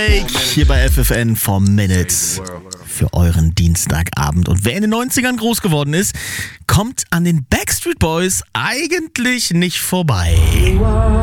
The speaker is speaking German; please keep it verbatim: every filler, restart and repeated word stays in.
Hier bei F F N for Minutes für euren Dienstagabend. Und wer in den neunzigern groß geworden ist, kommt an den Backstreet Boys eigentlich nicht vorbei.